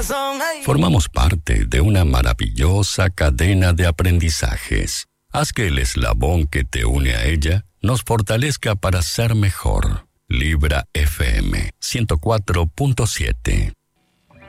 Formamos parte de una maravillosa cadena de aprendizajes. Haz que el eslabón que te une a ella nos fortalezca para ser mejor. Libra FM 104.7.